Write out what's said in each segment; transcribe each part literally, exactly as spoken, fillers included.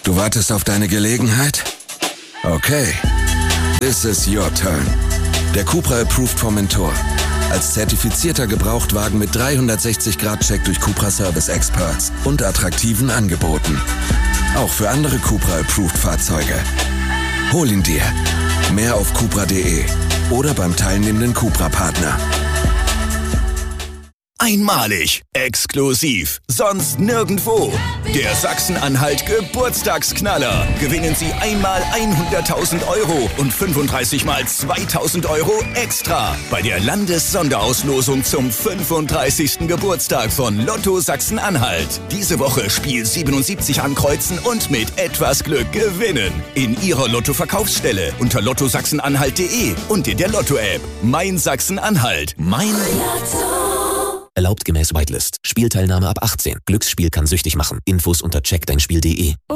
Du wartest auf deine Gelegenheit? Okay. This is your turn. Der Cupra Approved Formentor. Als zertifizierter Gebrauchtwagen mit dreihundertsechzig Grad Check durch Cupra Service Experts und attraktiven Angeboten. Auch für andere Cupra Approved Fahrzeuge. Hol ihn dir. Mehr auf cupra punkt de oder beim teilnehmenden Cupra-Partner. Einmalig, exklusiv, sonst nirgendwo. Der Sachsen-Anhalt Geburtstagsknaller. Gewinnen Sie einmal hunderttausend Euro und fünfunddreißig mal zweitausend Euro extra bei der Landessonderauslosung zum fünfunddreißigsten Geburtstag von Lotto Sachsen-Anhalt. Diese Woche Spiel siebenundsiebzig ankreuzen und mit etwas Glück gewinnen. In Ihrer Lotto-Verkaufsstelle unter lotto sachsen-anhalt punkt de und in der Lotto-App. Mein Sachsen-Anhalt. Mein Lotto. Erlaubt gemäß Whitelist. Spielteilnahme ab achtzehn. Glücksspiel kann süchtig machen. Infos unter check dein spiel punkt de.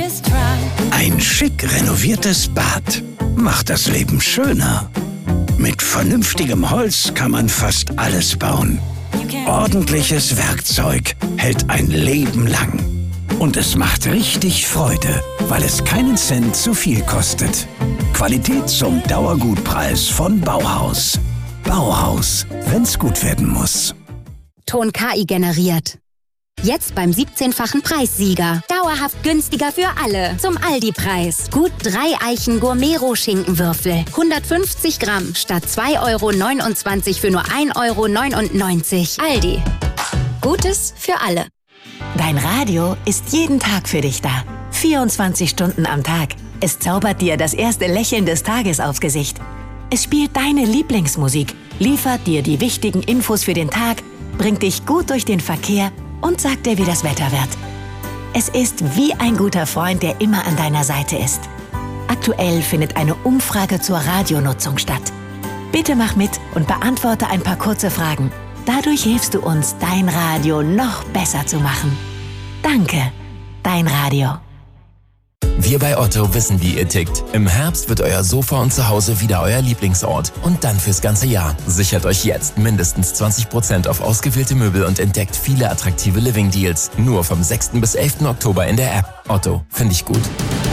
Ein schick renoviertes Bad macht das Leben schöner. Mit vernünftigem Holz kann man fast alles bauen. Ordentliches Werkzeug hält ein Leben lang. Und es macht richtig Freude, weil es keinen Cent zu viel kostet. Qualität zum Dauergutpreis von Bauhaus. Bauhaus, wenn's gut werden muss. Ton K I generiert. Jetzt beim siebzehnfachen Preissieger. Dauerhaft günstiger für alle. Zum Aldi-Preis. Gut drei Eichen Gourmet-Roh-Schinkenwürfel. hundertfünfzig Gramm statt zwei Euro neunundzwanzig für nur ein Euro neunundneunzig. Aldi. Gutes für alle. Dein Radio ist jeden Tag für dich da. vierundzwanzig Stunden am Tag. Es zaubert dir das erste Lächeln des Tages aufs Gesicht. Es spielt deine Lieblingsmusik, liefert dir die wichtigen Infos für den Tag, bringt dich gut durch den Verkehr und sagt dir, wie das Wetter wird. Es ist wie ein guter Freund, der immer an deiner Seite ist. Aktuell findet eine Umfrage zur Radionutzung statt. Bitte mach mit und beantworte ein paar kurze Fragen. Dadurch hilfst du uns, dein Radio noch besser zu machen. Danke, dein Radio. Wir bei Otto wissen, wie ihr tickt. Im Herbst wird euer Sofa und Zuhause wieder euer Lieblingsort. Und dann fürs ganze Jahr. Sichert euch jetzt mindestens zwanzig Prozent auf ausgewählte Möbel und entdeckt viele attraktive Living-Deals. Nur vom sechsten bis elften Oktober in der App. Otto, finde ich gut.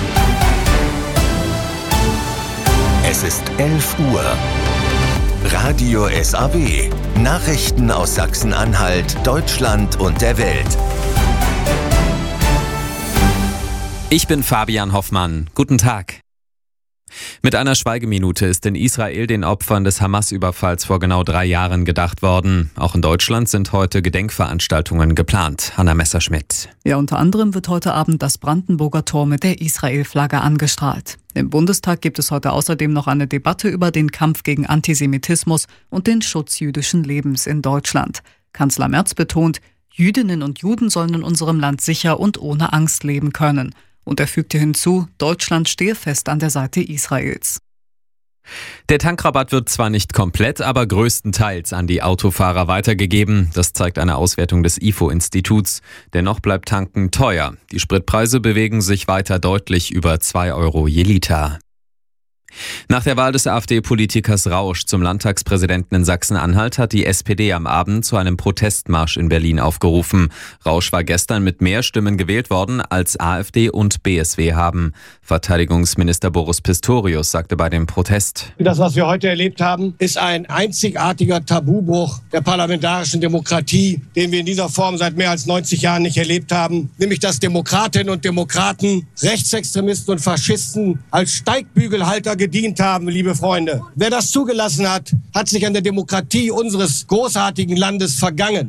Es ist elf Uhr. Radio S A W. Nachrichten aus Sachsen-Anhalt, Deutschland und der Welt. Ich bin Fabian Hoffmann. Guten Tag. Mit einer Schweigeminute ist in Israel den Opfern des Hamas-Überfalls vor genau drei Jahren gedacht worden. Auch in Deutschland sind heute Gedenkveranstaltungen geplant. Hanna Messerschmidt. Ja, unter anderem wird heute Abend das Brandenburger Tor mit der Israel-Flagge angestrahlt. Im Bundestag gibt es heute außerdem noch eine Debatte über den Kampf gegen Antisemitismus und den Schutz jüdischen Lebens in Deutschland. Kanzler Merz betont, Jüdinnen und Juden sollen in unserem Land sicher und ohne Angst leben können. Und er fügte hinzu, Deutschland stehe fest an der Seite Israels. Der Tankrabatt wird zwar nicht komplett, aber größtenteils an die Autofahrer weitergegeben. Das zeigt eine Auswertung des I F O-Instituts. Dennoch bleibt Tanken teuer. Die Spritpreise bewegen sich weiter deutlich über zwei Euro je Liter. Nach der Wahl des AfD-Politikers Rausch zum Landtagspräsidenten in Sachsen-Anhalt hat die S P D am Abend zu einem Protestmarsch in Berlin aufgerufen. Rausch war gestern mit mehr Stimmen gewählt worden, als AfD und B S W haben. Verteidigungsminister Boris Pistorius sagte bei dem Protest: Das, was wir heute erlebt haben, ist ein einzigartiger Tabubruch der parlamentarischen Demokratie, den wir in dieser Form seit mehr als neunzig Jahren nicht erlebt haben. Nämlich, dass Demokratinnen und Demokraten, Rechtsextremisten und Faschisten als Steigbügelhalter gedient haben, liebe Freunde. Wer das zugelassen hat, hat sich an der Demokratie unseres großartigen Landes vergangen.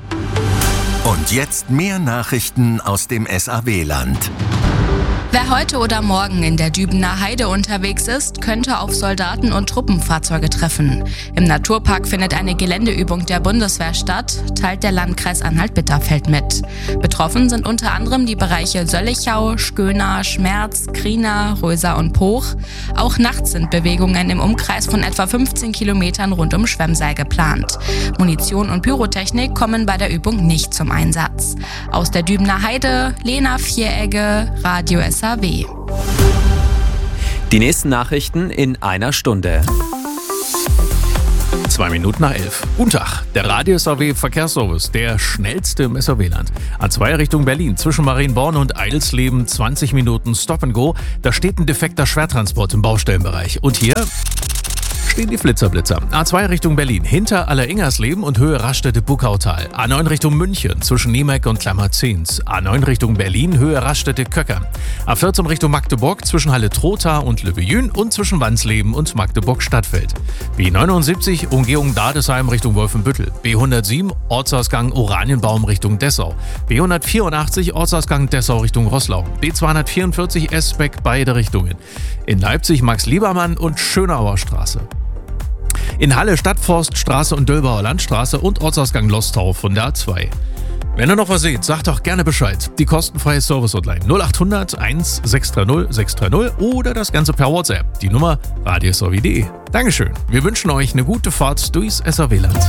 Und jetzt mehr Nachrichten aus dem S A W-Land. Wer heute oder morgen in der Dübener Heide unterwegs ist, könnte auf Soldaten und Truppenfahrzeuge treffen. Im Naturpark findet eine Geländeübung der Bundeswehr statt, teilt der Landkreis Anhalt-Bitterfeld mit. Betroffen sind unter anderem die Bereiche Söllichau, Schköna, Schmerz, Krina, Röser und Poch. Auch nachts sind Bewegungen im Umkreis von etwa fünfzehn Kilometern rund um Schwemmseil geplant. Munition und Pyrotechnik kommen bei der Übung nicht zum Einsatz. Aus der Dübener Heide, Lena Vieregge, Radio S A W. Die nächsten Nachrichten in einer Stunde. Zwei Minuten nach elf. Guten Tag, der Radio-S A W Verkehrsservice, der schnellste im S A W-Land. A zwei Richtung Berlin, zwischen Marienborn und Eidelsleben, zwanzig Minuten Stop and Go. Da steht ein defekter Schwertransport im Baustellenbereich. Und hier stehen die Flitzerblitzer. A zwei Richtung Berlin, hinter Alleringersleben und Höhe Raststätte-Buckautal. A neun Richtung München, zwischen Niemeck und Klammerzehns. A neun Richtung Berlin, Höhe Raststätte-Köcker. A vierzehn Richtung Magdeburg, zwischen Halle-Trotha und Löwe-Jün und zwischen Wansleben und Magdeburg-Stadtfeld. B neunundsiebzig, Umgehung Dadesheim Richtung Wolfenbüttel. B hundertsieben, Ortsausgang Oranienbaum Richtung Dessau. B hundertvierundachtzig, Ortsausgang Dessau Richtung Roßlau. B zweihundertvierundvierzig, Esbeck, beide Richtungen. In Leipzig Max-Liebermann und Schönauer Straße. In Halle Stadtforststraße und Döllbauer Landstraße und Ortsausgang Lostau von der A zwei. Wenn ihr noch was seht, sagt doch gerne Bescheid. Die kostenfreie Service-Hotline null achthundert eins sechs drei null sechs drei null oder das Ganze per WhatsApp. Die Nummer radio s a w punkt de. Dankeschön. Wir wünschen euch eine gute Fahrt durchs S A W-Land.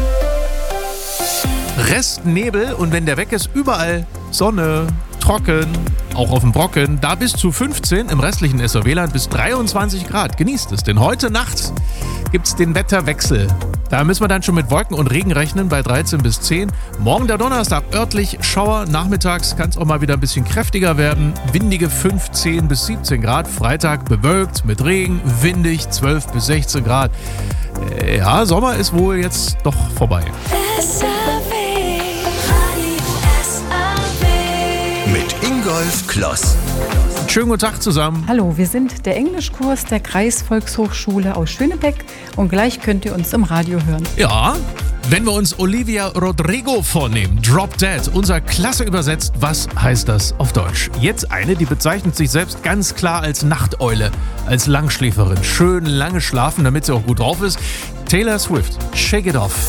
Restnebel und wenn der weg ist, überall Sonne, trocken, auch auf dem Brocken, da bis zu fünfzehn, im restlichen S A W-Land bis dreiundzwanzig Grad. Genießt es, denn heute Nacht gibt's den Wetterwechsel. Da müssen wir dann schon mit Wolken und Regen rechnen bei dreizehn bis zehn. Morgen der Donnerstag örtlich Schauer, nachmittags kann es auch mal wieder ein bisschen kräftiger werden. Windige fünfzehn bis siebzehn Grad. Freitag bewölkt mit Regen, windig zwölf bis sechzehn Grad. Äh, ja, Sommer ist wohl jetzt doch vorbei. S A W, Radio S A W. Mit Ingolf Kloss. Schönen guten Tag zusammen. Hallo, wir sind der Englischkurs der Kreisvolkshochschule aus Schönebeck und gleich könnt ihr uns im Radio hören. Ja, wenn wir uns Olivia Rodrigo vornehmen, Drop Dead, unser Klasse übersetzt, was heißt das auf Deutsch? Jetzt eine, die bezeichnet sich selbst ganz klar als Nachteule, als Langschläferin. Schön lange schlafen, damit sie auch gut drauf ist. Taylor Swift, Shake It Off.